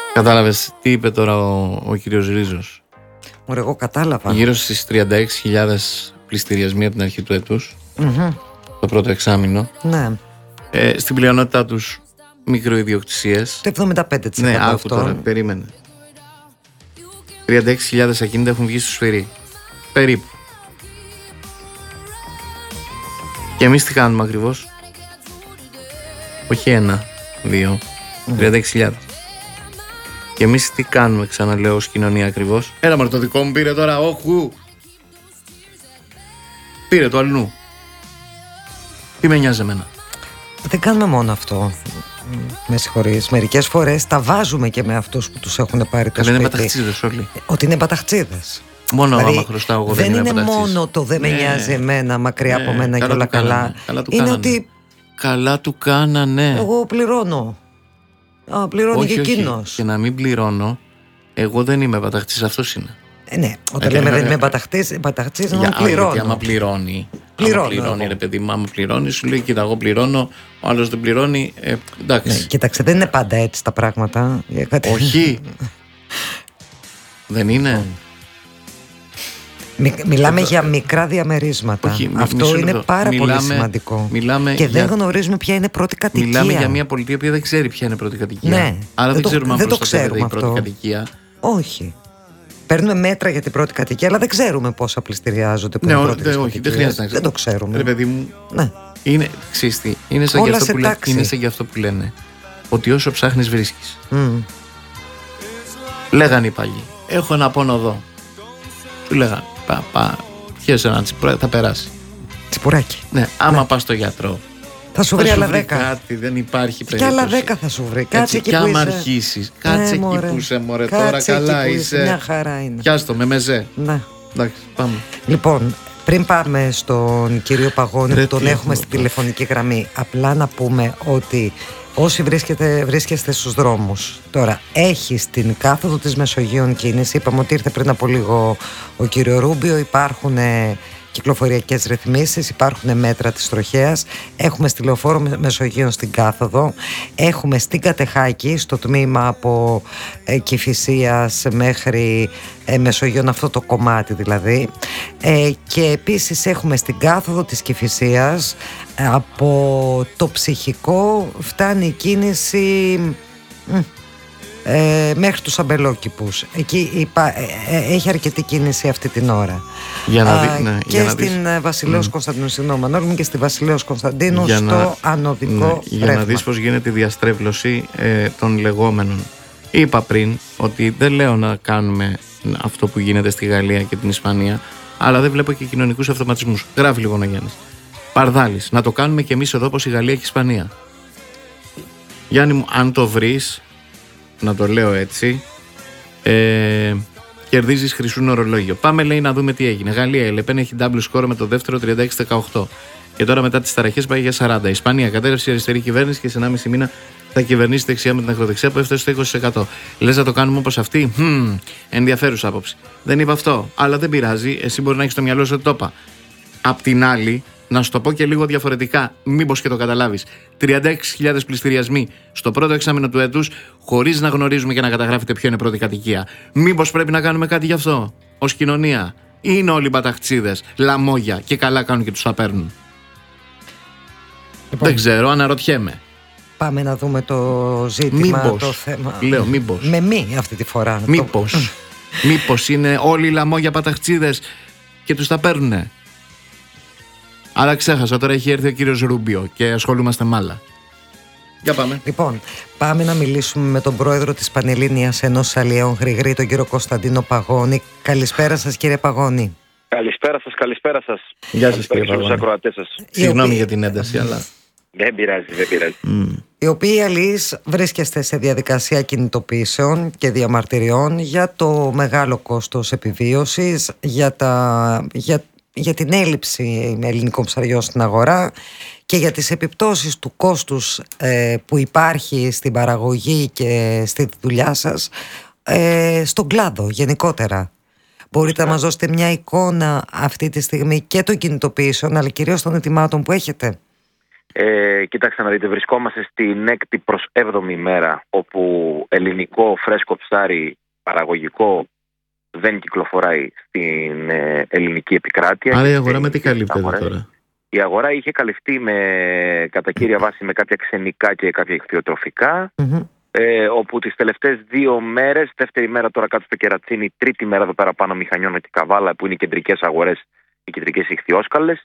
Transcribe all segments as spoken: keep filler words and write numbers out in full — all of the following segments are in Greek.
Κατάλαβες τι είπε τώρα ο, ο κύριος Ρίζος? Ωραία, εγώ κατάλαβα. Γύρω στις τριάντα έξι χιλιάδες πληστηριασμοί από την αρχή του έτους, Mm-hmm. το πρώτο εξάμηνο. Ναι. Ε, στην πλειονότητά τους μικροϊδιοκτησίες. Το εβδομήντα πέντε τοις εκατό Ναι, άκου αυτό. τώρα, περίμενε. τριάντα έξι χιλιάδες ακίνητα έχουν βγει στο σφυρί. Περίπου. Και εμείς τι κάνουμε ακριβώς? Όχι ένα, δύο, τριάντα έξι χιλιάδες. Και εμείς τι κάνουμε, ξαναλέω, ως κοινωνία ακριβώς? Έλα μωρέ, το δικό μου πήρε τώρα, όχου. Πήρε το αλλού. Τι με νοιάζει εμένα? Δεν κάνουμε μόνο αυτό. Με συγχωρείς. Μερικές φορές τα βάζουμε και με αυτούς που τους έχουν πάρει το Καλά, είναι σπίτι. μπαταχτσίδες όλοι. Ότι είναι μπαταχτσίδες. Μόνο Δηλαδή, άμα χρωστάω εγώ δεν δεν είναι είναι μόνο το δεν με Ναι. νοιάζει εμένα, μακριά Ναι, από μένα και καλά όλα του κάνανε, καλά. καλά του Είναι κάνανε. ότι Καλά του κάνανε. εγώ πληρώνω. Α, πληρώνει και όχι, όχι. εκείνος. Και να μην πληρώνω, εγώ δεν είμαι μπαταχτσής, αυτός είναι. Ε, ναι, όταν Ε, λέμε ναι, δεν ναι. είμαι μπαταχτής, μπαταχτής Για, να α, γιατί πληρώνω. άμα πληρώνει, Πληρώνω άμα πληρώνει εγώ. ρε παιδί μου, άμα πληρώνει, σου λέει κοίτα, εγώ πληρώνω, ο άλλος δεν πληρώνει. Ε, εντάξει. Ναι, κοίταξε, δεν είναι πάντα έτσι τα πράγματα. Για κάτι... Όχι. Δεν είναι. Μι- Μιλάμε για μικρά διαμερίσματα. Όχι, μι- Αυτό μισό είναι λεπτό. πάρα Μιλάμε- πολύ σημαντικό. μιλάμε και δεν για- γνωρίζουμε ποια είναι πρώτη κατοικία. Μιλάμε για μια πολιτεία που δεν ξέρει ποια είναι πρώτη κατοικία. Ναι. Άρα δεν, Δεν το- ξέρουμε αν δεν το προστατεύεται η ξέρουμε πρώτη αυτό. κατοικία. Όχι. Παίρνουμε μέτρα για την πρώτη κατοικία, αλλά δεν ξέρουμε πόσα πληστηριάζονται που Ναι, είναι ο- πρώτες δεν- όχι, δεν κατοικίες. χρειάζεται να Δεν το ξέρουμε. Ρε παιδί μου, Ναι. είναι, ξέρεις τι, είναι σαν, Όλα και αυτό σε που λέ- τάξη. είναι σαν και αυτό που λένε. Ότι όσο ψάχνεις βρίσκεις. Μμ. Λέγανε οι παλιοί, έχω ένα πόνο εδώ. Του λέγανε, πα, πα, πιέσαι ένα τσιπουράκι, θα περάσει. Τσιπουράκι. Ναι, άμα πας στο γιατρό, Θα σου θα βρει σου άλλα βρει δέκα. κάτι, δεν υπάρχει Και περίπτωση. άλλα δέκα θα σου βρει. Κάτσε Έτσι, εκεί κι που άμα είσαι. αρχίσεις, κάτσε Ναι, εκεί μωρέ. που είσαι, μωρέ, Κάτσε τώρα εκεί καλά που είσαι. Μια χαρά είναι. Πιάστο με μεζέ. Ναι. Εντάξει, πάμε. Λοιπόν, πριν πάμε στον κύριο Παγώνη Ρε, που τον τι έχουμε έχουμε στην τώρα. τηλεφωνική γραμμή, απλά να πούμε ότι όσοι βρίσκεται, βρίσκεστε στους δρόμους τώρα, έχει στην κάθοδο της Μεσογείων κίνηση. Είπαμε ότι ήρθε πριν από λίγο ο κύριο Ρούμπιο. Υπάρχουν ε, κυκλοφοριακές ρυθμίσεις, υπάρχουν μέτρα της τροχέας. Έχουμε στη Λεωφόρο Μεσογείων στην κάθοδο. Έχουμε στην Κατεχάκη, στο τμήμα από ε, Κηφισίας μέχρι ε, Μεσογείων, αυτό το κομμάτι δηλαδή. Ε, και επίσης έχουμε στην κάθοδο της Κηφισίας, ε, από το Ψυχικό φτάνει η κίνηση μ, ε, μέχρι τους Αμπελόκηπους. Εκεί υπά, ε, ε, έχει αρκετή κίνηση αυτή την ώρα. Για να Α, δει- ναι, και για να στην δεις. ε, Βασιλέως Μμ. Κωνσταντίνου, συγγνώμη, Μανώλη, και στη Βασιλέως Κωνσταντίνου Για στο να- ανωδικό Ναι, για ρεύμα. να δεις πως γίνεται η διαστρέβλωση ε, των λεγόμενων. Είπα πριν ότι δεν λέω να κάνουμε αυτό που γίνεται στη Γαλλία και την Ισπανία, αλλά δεν βλέπω και κοινωνικούς αυτοματισμούς. Γράφει λοιπόν ο Γιάννης. Παρδάλης, να το κάνουμε κι εμείς εδώ όπως η Γαλλία και η Ισπανία. Γιάννη μου, αν το βρεις, να το λέω έτσι, ε, κερδίζεις χρυσού ορολόγιο. Πάμε, λέει, να δούμε τι έγινε. Γαλλία, η Λεπέν έχει double score με το δεύτερο τριάντα έξι δεκαοκτώ. Και τώρα μετά τις ταραχές πάει για σαράντα. Η Ισπανία κατέρευσε η αριστερή κυβέρνηση και σε ενάμιση μήνα θα κυβερνήσει δεξιά με την ακροδεξιά που έφτασε στο είκοσι τοις εκατό. Λες να το κάνουμε όπως αυτή? Μμμ, ενδιαφέρουσα άποψη. Δεν είπα αυτό, αλλά δεν πειράζει. Εσύ μπορεί να έχεις στο μυαλό σου ότι το είπα. Απ' την άλλη, να σου το πω και λίγο διαφορετικά, μήπως και το καταλάβεις. τριάντα έξι χιλιάδες πληστηριασμοί στο πρώτο εξάμηνο του έτους, χωρίς να γνωρίζουμε και να καταγράφεται ποιο είναι πρώτη κατοικία. Μήπως πρέπει να κάνουμε κάτι γι' αυτό, ως κοινωνία? Ή είναι όλοι μπαταχτσίδες, λαμόγια και καλά κάνουν και τους τα παίρνουν? Λοιπόν, Δεν ξέρω, αναρωτιέμαι. πάμε να δούμε το ζήτημα, Μήπως, το θέμα. λέω μήπως. Με μη αυτή τη φορά. Μήπως, μήπως είναι όλοι οι λαμόγια παταχτσίδες και τους τα παίρνουνε? Αλλά ξέχασα, τώρα έχει έρθει ο κύριος Ρούμπιο και ασχολούμαστε με άλλα. Για πάμε. Λοιπόν, πάμε να μιλήσουμε με τον πρόεδρο της Πανελλήνιας Ενώσης Αλλιέων Γρηγρή, τον κύριο Κωνσταντίνο Παγώνη. Καλησπέρα σας, κύριε Παγώνη. Καλησπέρα σας, καλησπέρα σας. Γεια σας, κύριε Καλησπέρα στους Παγώνη. ακροατές σας. Συγγνώμη οποίοι- για την ένταση, αλλά. Δεν πειράζει, δεν πειράζει. Οι οποίοι αλληλείς βρίσκεστε σε διαδικασία κινητοποιήσεων και διαμαρτυριών για το μεγάλο κόστος επιβίωσης, για, τα, για, για την έλλειψη ελληνικών ψαριών στην αγορά και για τις επιπτώσεις του κόστους ε, που υπάρχει στην παραγωγή και στη δουλειά σας ε, στον κλάδο γενικότερα. Μπορείτε να μας δώσετε μια εικόνα αυτή τη στιγμή και των κινητοποιήσεων, αλλά κυρίως των ετοιμάτων που έχετε? Ε, κοιτάξτε να δείτε, βρισκόμαστε στην έκτη προς έβδομη μέρα όπου ελληνικό φρέσκο ψάρι παραγωγικό δεν κυκλοφοράει στην ε, ελληνική επικράτεια. Άρα η αγορά με τι καλύπτεται τώρα? Η αγορά είχε καλυφθεί με, κατά κύρια βάση με κάποια ξενικά και κάποια ιχθυοτροφικά, mm-hmm. ε, όπου τις τελευταίες δύο μέρες, δεύτερη μέρα τώρα κάτω στο Κερατσίνι, τρίτη μέρα εδώ πέρα πάνω Μηχανιών με την Καβάλα που είναι οι κεντρικές αγορές, οι κεντρικές ιχθυόσκαλες,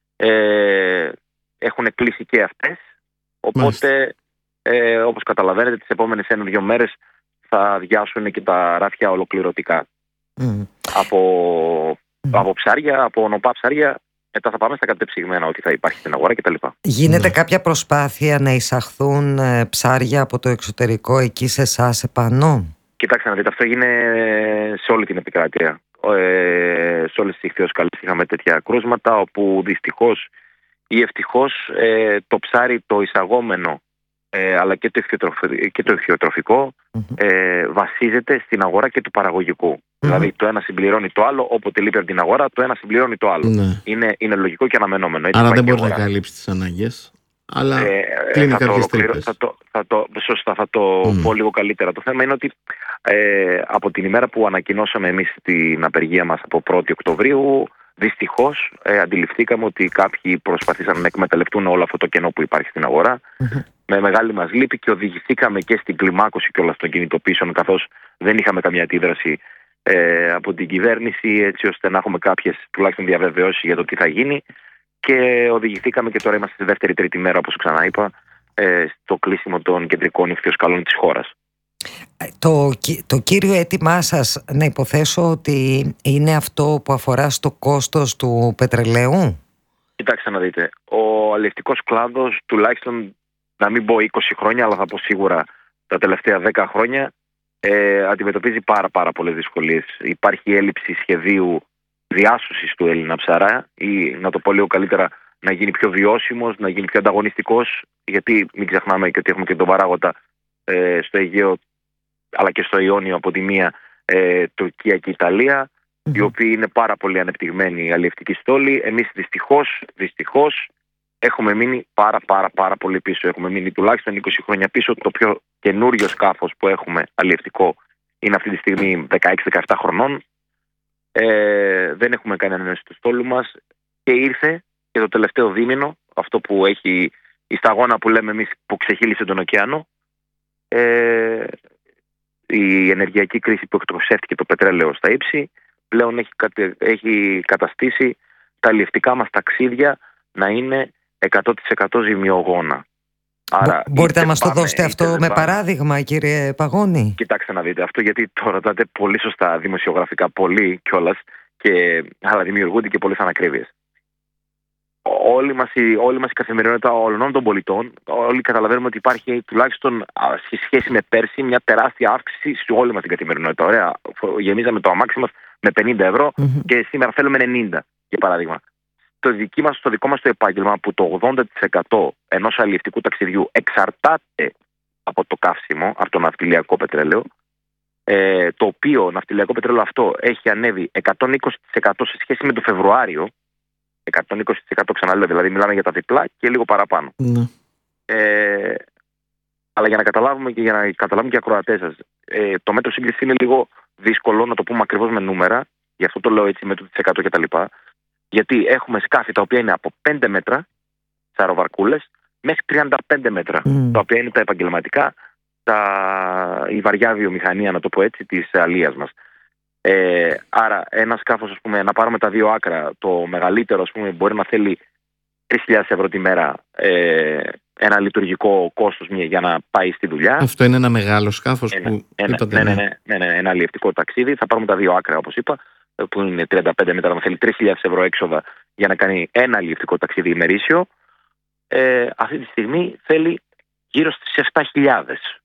ε, έχουν κλείσει και αυτές, οπότε ε, όπως καταλαβαίνετε τις επόμενες ένα-δύο μέρες θα διάσουν και τα ράφια ολοκληρωτικά mm. από, mm. από ψάρια, από νοπά ψάρια. Μετά θα πάμε στα κατεψυγμένα ότι θα υπάρχει στην αγορά κτλ. Γίνεται mm. κάποια προσπάθεια να εισαχθούν ψάρια από το εξωτερικό εκεί σε εσάς επάνω? Κοιτάξτε να δείτε, αυτό έγινε σε όλη την επικράτεια. Ε, σε όλες τις ιχθυόσκαλες είχαμε τέτοια κρούσματα, όπου δυστυχώς ή ευτυχώς ε, το ψάρι το εισαγόμενο ε, αλλά και το, και το ιχθυοτροφικό mm-hmm. ε, βασίζεται στην αγορά και του παραγωγικού. Mm-hmm. Δηλαδή το ένα συμπληρώνει το άλλο, όποτε λείπει από την αγορά το ένα συμπληρώνει το άλλο. Mm-hmm. Είναι, είναι λογικό και αναμενόμενο. Έτσι. Άρα δεν μπορεί να καλύψει τις ανάγκες, αλλά ε, κλείνει θα κάποιες το, τρύπες. Θα το, θα το, σωστά, θα το mm. πω λίγο καλύτερα. Το θέμα είναι ότι ε, από την ημέρα που ανακοινώσαμε εμείς την απεργία μας από πρώτη Οκτωβρίου, δυστυχώς ε, αντιληφθήκαμε ότι κάποιοι προσπαθήσαν να εκμεταλλευτούν όλο αυτό το κενό που υπάρχει στην αγορά mm-hmm. με μεγάλη μας λύπη, και οδηγηθήκαμε και στην κλιμάκωση κιόλας των κινητοποίησεων, καθώς δεν είχαμε καμία αντίδραση ε, από την κυβέρνηση, έτσι ώστε να έχουμε κάποιες τουλάχιστον διαβεβαιώσεις για το τι θα γίνει, και οδηγηθήκαμε και τώρα είμαστε στη δεύτερη-τρίτη μέρα, όπως ξαναείπα, ε, στο κλείσιμο των κεντρικών ιχθυοσκαλών της χώρας. Το, το κύριο αίτημά σας, να υποθέσω ότι είναι αυτό που αφορά στο κόστος του πετρελαίου? Κοιτάξτε να δείτε, ο αλλιευτικός κλάδος, τουλάχιστον να μην πω είκοσι χρόνια, αλλά θα πω σίγουρα τα τελευταία δέκα χρόνια, ε, αντιμετωπίζει πάρα πάρα πολλές δυσκολίες. Υπάρχει έλλειψη σχεδίου διάσωσης του Έλληνα ψαρά, ή να το πω λίγο καλύτερα, να γίνει πιο βιώσιμος, να γίνει πιο ανταγωνιστικός, γιατί μην ξεχνάμε και ότι έχουμε και τον παράγοντα ε, στο Αιγαίο αλλά και στο Ιόνιο από τη μία, ε, Τουρκία και Ιταλία, mm-hmm. οι οποίοι είναι πάρα πολύ ανεπτυγμένοι αλλιευτικοί στόλοι. Εμείς δυστυχώς, δυστυχώς έχουμε μείνει πάρα πάρα πάρα πολύ πίσω. Έχουμε μείνει τουλάχιστον είκοσι χρόνια πίσω. Το πιο καινούριο σκάφος που έχουμε αλλιευτικό είναι αυτή τη στιγμή δεκαέξι δεκαεπτά χρονών. Ε, δεν έχουμε κάνει ανανέωση του στόλου μας, και ήρθε και το τελευταίο δίμηνο αυτό που έχει η σταγόνα που λέμε εμείς, που ξεχύλισε τον ωκεανό, ε, η ενεργειακή κρίση που εκτοξεύτηκε το πετρέλαιο στα ύψη, πλέον έχει, έχει καταστήσει τα αλλιευτικά μας ταξίδια να είναι εκατό τοις εκατό ζημιογόνα. Άρα, μπορείτε να μας το δώσετε αυτό με πάμε. παράδειγμα, κύριε Παγώνη? Κοιτάξτε να δείτε αυτό, γιατί το ρωτάτε πολύ σωστά δημοσιογραφικά, πολύ κιόλας, και, αλλά δημιουργούνται και πολλές ανακρίβειες. Όλη μας, η, όλη μας η καθημερινότητα όλων των πολιτών, όλοι καταλαβαίνουμε ότι υπάρχει τουλάχιστον σε σχέση με πέρσι μια τεράστια αύξηση σε όλη μας την καθημερινότητα. Ωραία, γεμίζαμε το αμάξι μας με πενήντα ευρώ mm-hmm. και σήμερα θέλουμε ενενήντα, για παράδειγμα. Το, δική μας, το δικό μας το επάγγελμα, που το ογδόντα τοις εκατό ενός αλλιευτικού ταξιδιού εξαρτάται από το καύσιμο, από το ναυτιλιακό πετρέλαιο, ε, το οποίο ναυτιλιακό πετρέλαιο αυτό έχει ανέβει εκατόν είκοσι τοις εκατό σε σχέση με το Φεβρουάριο. εκατόν είκοσι τοις εκατό ξαναλέω, δηλαδή μιλάμε για τα διπλά και λίγο παραπάνω. Mm. Ε, αλλά για να καταλάβουμε και για να καταλάβουν και οι ακροατές σας, ε, το μέτρο σύγκριση είναι λίγο δύσκολο να το πούμε ακριβώς με νούμερα, γι' αυτό το λέω έτσι με το τοις εκατό κτλ. Γιατί έχουμε σκάφη τα οποία είναι από πέντε μέτρα, σαροβαρκούλες, μέχρι τριάντα πέντε μέτρα, mm. τα οποία είναι τα επαγγελματικά, τα, η βαριά βιομηχανία, να το πω έτσι, της αλίας μας. Ε, άρα ένα σκάφος, ας πούμε, να πάρουμε τα δύο άκρα, το μεγαλύτερο, ας πούμε, μπορεί να θέλει τρεις χιλιάδες ευρώ τη μέρα, ε, ένα λειτουργικό κόστος για να πάει στη δουλειά. Αυτό είναι ένα μεγάλο σκάφος ένα, που ένα, είπατε, ναι, ναι, ναι, ναι, ναι, ένα αλλιευτικό ταξίδι. Θα πάρουμε τα δύο άκρα, όπως είπα, που είναι τριάντα πέντε μέτρα, να θέλει τρεις χιλιάδες ευρώ έξοδα για να κάνει ένα αλλιευτικό ταξίδι ημερήσιο. Ε, αυτή τη στιγμή θέλει γύρω στις επτά χιλιάδες.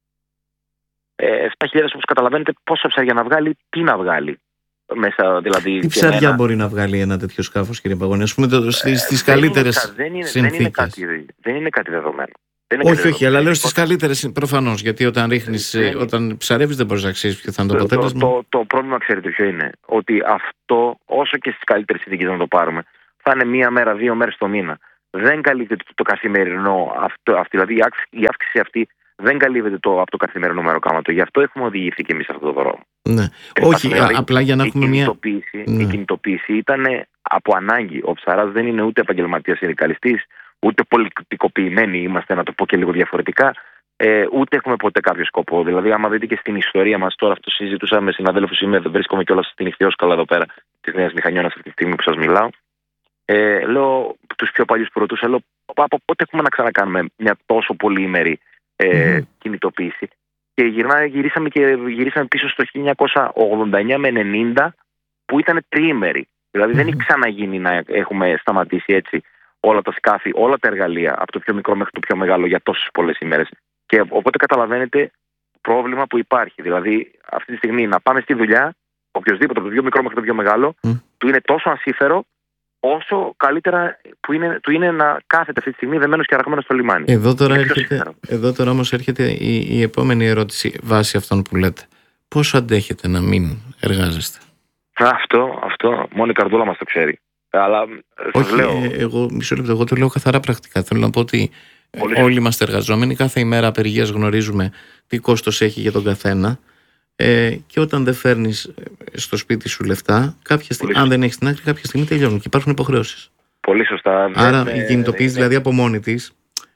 επτά χιλιάδες, όπως καταλαβαίνετε, πόσα ψάρια να βγάλει, τι να βγάλει. Μέσα, δηλαδή, τι ψάρια ένα... μπορεί να βγάλει ένα τέτοιο σκάφος, κύριε Παγώνη, ας πούμε, το, στις, στις ε, καλύτερες δεν είναι, συνθήκες. Δεν είναι, κάτι, δεν είναι κάτι δεδομένο. Δεν είναι όχι, κάτι όχι, δεδομένο. Αλλά λέω στις καλύτερες προφανώς, γιατί όταν ρίχνεις, ε, όταν ψαρεύεις δεν μπορείς να ξέρεις ποιο θα είναι το αποτέλεσμα. Το, το, το, το πρόβλημα, ξέρετε ποιο είναι, ότι αυτό, όσο και στις καλύτερες συνθήκες να το πάρουμε, θα είναι μία μέρα, δύο μέρες το μήνα. δεν καλύπτεται το, το καθημερινό αυτό, αυτή, δηλαδή η αύξηση, η αύξηση αυτή δεν καλύπτεται το, από το καθημερινό μεροκάματο. Γι' αυτό έχουμε οδηγηθεί και εμείς σε αυτόν τον δρόμο. Ναι. Όχι, δηλαδή, απλά για να έχουμε μια. Ναι. Η κινητοποίηση ήταν από ανάγκη. Ο Ψαράς δεν είναι ούτε επαγγελματίας συνδικαλιστής, ούτε πολιτικοποιημένοι είμαστε, να το πω και λίγο διαφορετικά, ε, ούτε έχουμε ποτέ κάποιο σκοπό. Δηλαδή, άμα δείτε και στην ιστορία μας, τώρα αυτό συζητούσα με συναδέλφους, είμαι, βρίσκομαι κιόλας στην Ιχθυόσκαλα εδώ πέρα, της Νέας Μηχανιώνας αυτή τη στιγμή που σας μιλάω. Ε, λέω τους πιο παλιούς που ρωτούσα, λέω από πότε έχουμε να ξανακάνουμε μια τόσο πολυήμερη ε, mm-hmm. κινητοποίηση. Και γυρνά, γυρίσαμε, και γυρίσαμε πίσω στο χίλια εννιακόσια ογδόντα εννιά με ενενήντα που ήταν τριήμερη. Δηλαδή mm-hmm. δεν έχει ξαναγίνει να έχουμε σταματήσει έτσι όλα τα σκάφη, όλα τα εργαλεία, από το πιο μικρό μέχρι το πιο μεγάλο για τόσες πολλές ημέρες. Και οπότε καταλαβαίνετε πρόβλημα που υπάρχει. Δηλαδή αυτή τη στιγμή να πάμε στη δουλειά, οποιοδήποτε από το πιο μικρό μέχρι το πιο μεγάλο, mm. του είναι τόσο ασύφερο, όσο καλύτερα που είναι, του είναι να κάθεται αυτή τη στιγμή δεμένος και αραγμένος στο λιμάνι. Εδώ τώρα, έρχεται, εδώ τώρα όμως έρχεται η, η επόμενη ερώτηση βάσει αυτών που λέτε. Πόσο αντέχετε να μην εργάζεστε? Αυτό, αυτό μόνο η καρδούλα μας το ξέρει. Αλλά όχι, λέω... ε, εγώ, μισό λεπτό, εγώ το λέω καθαρά πρακτικά. Θέλω να πω ότι πολύ όλοι είμαστε εργαζόμενοι. Κάθε ημέρα απεργίας γνωρίζουμε τι κόστος έχει για τον καθένα. Ε, και όταν δεν φέρνεις στο σπίτι σου λεφτά, κάποια στιγμή, αν δεν έχεις την άκρη, κάποια στιγμή τελειώνουν και υπάρχουν υποχρεώσεις. Πολύ σωστά. Άρα δεν, η κινητοποίηση δηλαδή από μόνη της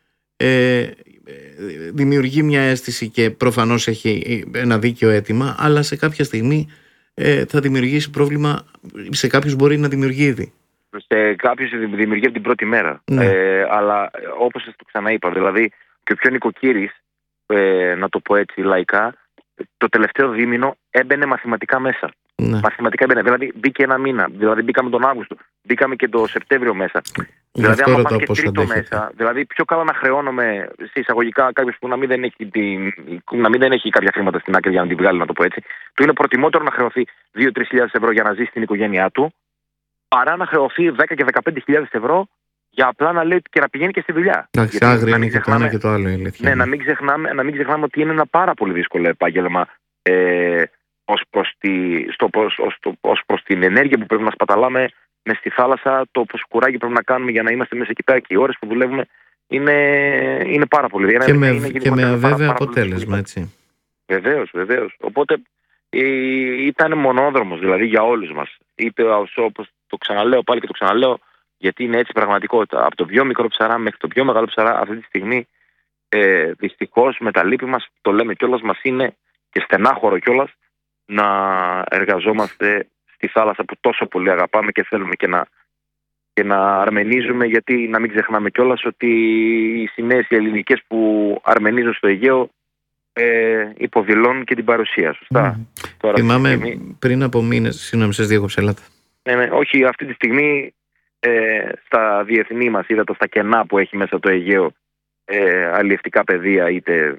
ε, δημιουργεί μια αίσθηση και προφανώς έχει ένα δίκαιο αίτημα, αλλά σε κάποια στιγμή ε, θα δημιουργήσει πρόβλημα, σε κάποιους μπορεί να δημιουργεί ήδη. Σε κάποιους δημιουργεί από την πρώτη μέρα. Ναι. Ε, αλλά όπως σας το ξαναείπα, δηλαδή και ο πιο νοικοκύρης, ε, να το πω έτσι λαϊκά, το τελευταίο δίμηνο έμπαινε μαθηματικά μέσα. Ναι. Μαθηματικά έμπαινε. Δηλαδή μπήκε ένα μήνα. Δηλαδή μπήκαμε τον Αύγουστο. Μπήκαμε και τον Σεπτέμβριο μέσα. Γι δηλαδή, άμα πάμε και τρίτο αντέχετε. Μέσα, δηλαδή πιο καλά να χρεώνουμε σε εισαγωγικά κάποιο που να μην, δεν έχει την, να μην δεν έχει κάποια χρήματα στην άκρη για να την βγάλει, να το πω έτσι. Του είναι προτιμότερο να χρεωθεί δύο με τρεις χιλιάδες ευρώ για να ζήσει στην οικογένειά του, παρά να χρεωθεί δέκα και δεκαπέντε χιλιάδες ευρώ για απλά να λέει και να πηγαίνει και στη δουλειά. Εντάξει, άγρια είναι και το ένα και το άλλο. Ηλικία. Ναι, να μην, ξεχνάμε, να μην ξεχνάμε ότι είναι ένα πάρα πολύ δύσκολο επάγγελμα ε, ως προς, τη, στο, ως, ως, ως προς την ενέργεια που πρέπει να σπαταλάμε μες στη θάλασσα, το πόσο κουράγιο πρέπει να κάνουμε για να είμαστε μέσα εκεί πέρα και οι ώρες που δουλεύουμε είναι, είναι πάρα πολύ. Και είναι, με, είναι και με αβέβαιο αποτέλεσμα, έτσι. Βεβαίως, βεβαίως. Οπότε ε, ήταν μονόδρομος δηλαδή για όλους μας. Είτε όπως το ξαναλέω πάλι και το ξαναλέω, γιατί είναι έτσι πραγματικότητα. Από το πιο μικρό ψαρά μέχρι το πιο μεγάλο ψαρά, αυτή τη στιγμή ε, δυστυχώς με τα λύπη μας, το λέμε κιόλας, μας είναι και στενάχωρο κιόλας να εργαζόμαστε στη θάλασσα που τόσο πολύ αγαπάμε και θέλουμε και να, και να αρμενίζουμε, γιατί να μην ξεχνάμε κιόλας ότι οι σημαίες οι ελληνικές που αρμενίζουν στο Αιγαίο ε, υποδηλώνουν και την παρουσία. Σωστά. Mm. Τώρα, θυμάμαι στιγμή... πριν από μήνες, συγγνώμη, σας διέκοψα, ελάτε. Ναι, ναι, όχι, αυτή τη στιγμή ε, στα διεθνή μας ύδατα, στα κενά που έχει μέσα το Αιγαίο, ε, αλλιευτικά πεδία, είτε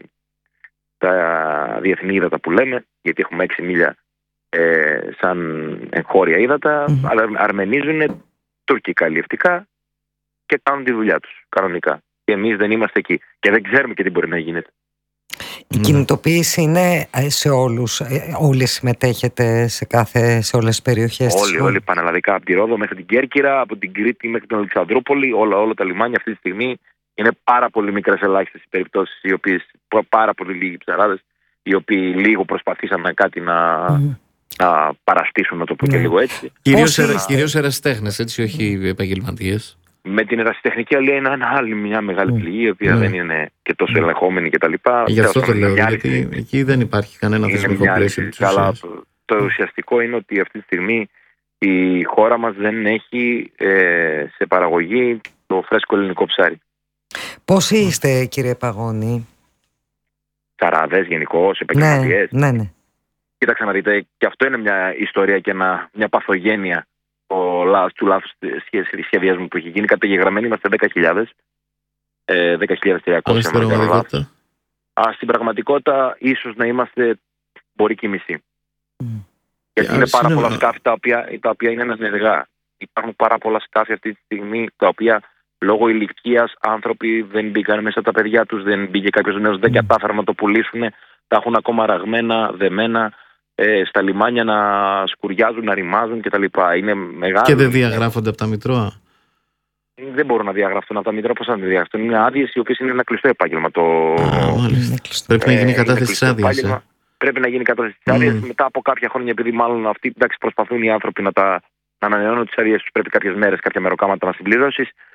τα διεθνή ύδατα που λέμε, γιατί έχουμε έξι μίλια ε, σαν εγχώρια ύδατα, mm. αλλά αρμενίζουν τουρκικά αλλιευτικά και κάνουν τη δουλειά τους κανονικά. Και εμείς δεν είμαστε εκεί και δεν ξέρουμε και τι μπορεί να γίνεται. Η mm. κινητοποίηση είναι σε όλους, όλοι συμμετέχετε σε, κάθε, σε όλες τις περιοχές? Όλοι, όλοι πανελλαδικά, από τη Ρόδο μέχρι την Κέρκυρα, από την Κρήτη μέχρι την Αλεξανδρούπολη, όλα, όλα τα λιμάνια αυτή τη στιγμή. Είναι πάρα πολύ μικρές ελάχιστες οι περιπτώσεις, οι οποίες, πάρα πολύ λίγοι ψαράδες, οι οποίοι λίγο προσπαθήσαν κάτι να, mm. να παραστήσουν, να το πω mm. και λίγο έτσι. Κυρίως, ε, κυρίως ερασιτέχνες, έτσι, όχι επαγγελματίες. Με την ερασιτεχνική αλία είναι ένα άλλη μια μεγάλη mm. πληγή, η οποία mm. δεν είναι και τόσο mm. ελεγχόμενη κτλ. Γι' αυτό το λέω, γιατί εκεί δεν υπάρχει κανένα θεσμικό πλαίσιο. Αλλά το ουσιαστικό είναι ότι αυτή τη στιγμή η χώρα μας δεν έχει ε, σε παραγωγή το φρέσκο ελληνικό ψάρι. Πόσοι είστε, κύριε Παγώνη? Ψαράδες γενικώς, επαγγελματίες? Ναι, ναι, ναι. Κοίταξε να δείτε, και αυτό είναι μια ιστορία και ένα, μια παθογένεια του λάθους σχεδιασμού που έχει γίνει. Καταγεγραμμένοι είμαστε δέκα χιλιάδες, δέκα χιλιάδες τριακόσια. Στην πραγματικότητα ίσως να είμαστε μπορεί και μισή. Mm. Γιατί είναι πάρα πολλά σκάφη τα οποία, τα οποία είναι ενεργά. Υπάρχουν πάρα πολλά σκάφη αυτή τη στιγμή τα οποία λόγω ηλικίας άνθρωποι δεν μπήκαν μέσα τα παιδιά τους, δεν μπήκε κάποιος νέος, δεν κατάφεραν να το πουλήσουν, τα έχουν ακόμα ραγμένα, δεμένα ε, στα λιμάνια να σκουριάζουν, να ρημάζουν κτλ. Είναι μεγάλο. Και δεν διαγράφονται από τα μητρώα. δεν μπορούν να διαγραφτούν από τα μητρώα. Πώς θα τα διαγραφτούν? Είναι άδειες οι οποίες είναι ένα κλειστό επάγγελμα. Το... Α, μάλιστα. Πρέπει να γίνει η κατάθεση της άδειας. Πρέπει να γίνει η κατάθεση της άδειας. Mm. Μετά από κάποια χρόνια, επειδή μάλλον αυτοί εντάξει, προσπαθούν οι άνθρωποι να, τα, να ανανεώνουν τις άδειες τους, πρέπει κάποιες μέρες, κάποια μεροκάματα να συμπληρώσεις.